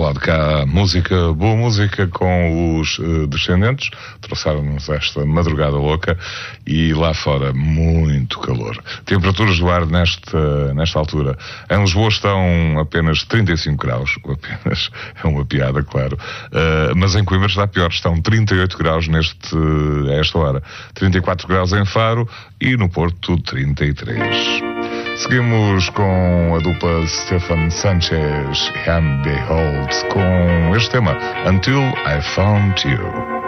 lado cá, música, boa música com os Descendentes, trouxeram-nos esta madrugada louca e lá fora muito calor. Temperaturas do ar nesta altura. Em Lisboa estão apenas 35 graus, apenas é uma piada, claro, mas em Coimbra está pior, estão 38 graus a esta hora, 34 graus em Faro e no Porto 33. Seguimos com a dupla Stefan Sanchez and Behold com este tema Until I Found You.